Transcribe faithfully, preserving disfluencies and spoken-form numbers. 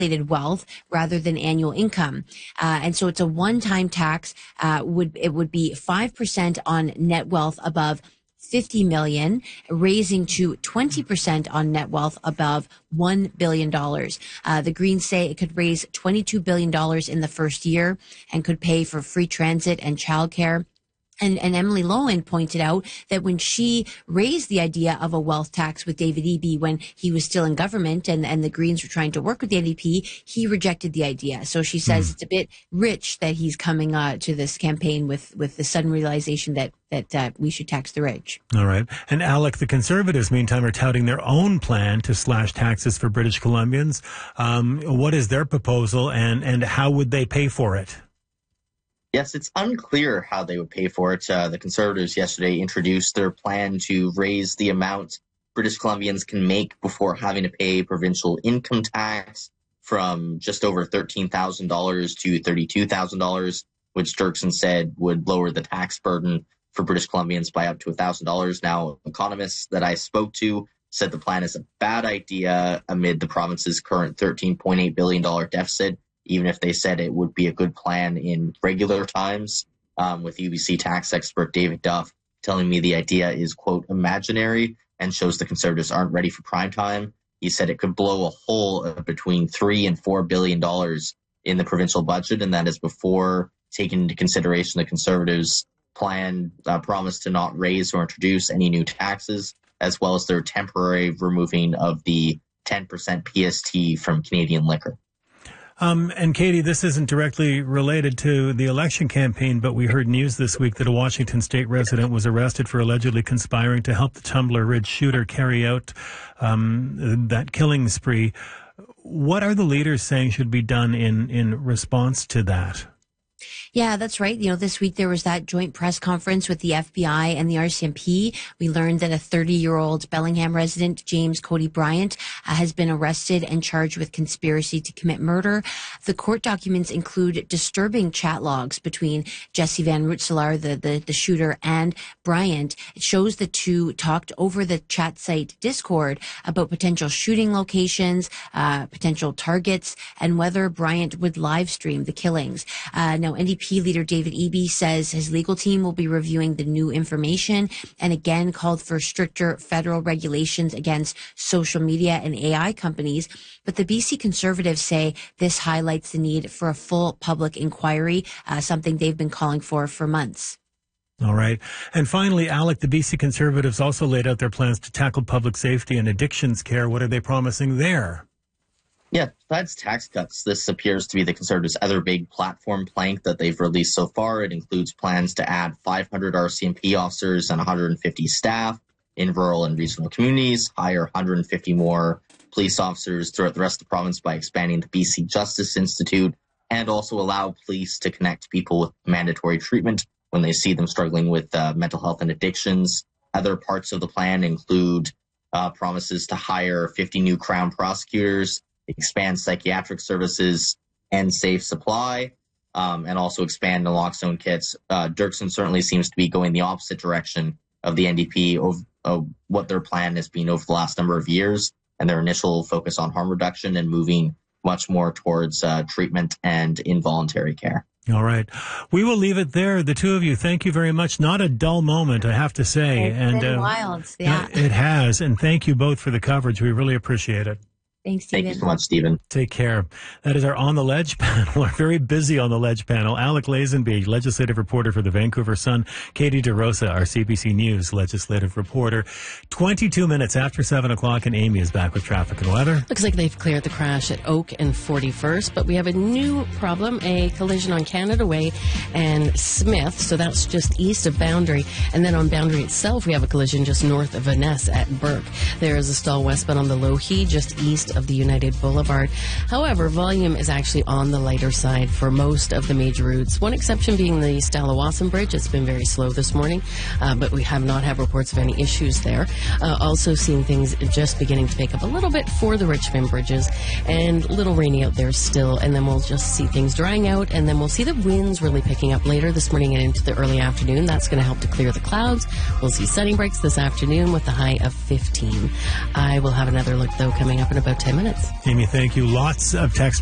wealth rather than annual income. Uh, and so it's a one-time tax. Uh, would it would be five percent on net wealth above fifty million, raising to twenty percent on net wealth above one billion dollars. Uh, the Greens say it could raise twenty-two billion dollars in the first year and could pay for free transit and childcare. And, and Emily Lowen pointed out that when she raised the idea of a wealth tax with David Eby when he was still in government and, and the Greens were trying to work with the N D P, he rejected the idea. So she says mm. it's a bit rich that he's coming uh, to this campaign with, with the sudden realization that, that uh, we should tax the rich. All right. And Alec, the Conservatives, meantime, are touting their own plan to slash taxes for British Columbians. Um, what is their proposal and, and how would they pay for it? Yes, it's unclear how they would pay for it. Uh, the Conservatives yesterday introduced their plan to raise the amount British Columbians can make before having to pay provincial income tax from just over thirteen thousand dollars to thirty-two thousand dollars, which Dirksen said would lower the tax burden for British Columbians by up to one thousand dollars. Now, economists that I spoke to said the plan is a bad idea amid the province's current thirteen point eight billion dollars deficit, even if they said it would be a good plan in regular times, um, with U B C tax expert David Duff telling me the idea is, quote, imaginary and shows the Conservatives aren't ready for prime time. He said it could blow a hole of between three and four billion dollars in the provincial budget, and that is before taking into consideration the Conservatives' plan uh, promise to not raise or introduce any new taxes, as well as their temporary removing of the ten percent P S T from Canadian liquor. Um, and Katie, this isn't directly related to the election campaign, but we heard news this week that a Washington state resident was arrested for allegedly conspiring to help the Tumbler Ridge shooter carry out um, that killing spree. What are the leaders saying should be done in, in response to that? Yeah, that's right. You know, this week there was that joint press conference with the F B I and the R C M P. We learned that a thirty-year-old Bellingham resident, James Cody Bryant, uh, has been arrested and charged with conspiracy to commit murder. The court documents include disturbing chat logs between Jesse Van Rootselaar, the, the, the shooter, and Bryant. It shows the two talked over the chat site Discord about potential shooting locations, uh, potential targets, and whether Bryant would live stream the killings. Uh, now, N D P leader David Eby says his legal team will be reviewing the new information and again called for stricter federal regulations against social media and A I companies. But the B C Conservatives say this highlights the need for a full public inquiry, uh, something they've been calling for for months. All right. And finally, Alec, the B C Conservatives also laid out their plans to tackle public safety and addictions care. What are they promising there? Yeah, besides tax cuts, this appears to be the Conservatives' other big platform plank that they've released so far. It includes plans to add five hundred R C M P officers and one hundred fifty staff in rural and regional communities, hire one hundred fifty more police officers throughout the rest of the province by expanding the B C Justice Institute, and also allow police to connect people with mandatory treatment when they see them struggling with uh, mental health and addictions. Other parts of the plan include uh, promises to hire fifty new Crown prosecutors, expand psychiatric services and safe supply, um, and also expand naloxone kits. Uh, Dirksen certainly seems to be going the opposite direction of the N D P of, of what their plan has been over the last number of years, and their initial focus on harm reduction and moving much more towards uh, treatment and involuntary care. All right. We will leave it there. The two of you, thank you very much. Not a dull moment, I have to say. It's and been uh, wild. Yeah. It has. And thank you both for the coverage. We really appreciate it. Thanks, Stephen. Thank you so much, Stephen. Take care. That is our On the Ledge panel. We're very busy on the Ledge panel. Alec Lazenby, legislative reporter for the Vancouver Sun. Katie DeRosa, our C B C News legislative reporter. twenty-two minutes after seven o'clock, and Amy is back with traffic and weather. Looks like they've cleared the crash at Oak and forty-first, but we have a new problem, a collision on Canada Way and Smith, so that's just east of Boundary. And then on Boundary itself, we have a collision just north of Vaness at Burke. There is a stall westbound on the Lougheed, just east of the United Boulevard. However, volume is actually on the lighter side for most of the major routes. One exception being the Stalawasan Bridge. It's been very slow this morning, uh, but we have not had reports of any issues there. Uh, also seeing things just beginning to pick up a little bit for the Richmond bridges, and a little rainy out there still, and then we'll just see things drying out, and then we'll see the winds really picking up later this morning and into the early afternoon. That's going to help to clear the clouds. We'll see sunny breaks this afternoon with a high of fifteen. I will have another look, though, coming up in about ten minutes. Amy, thank you. Lots of text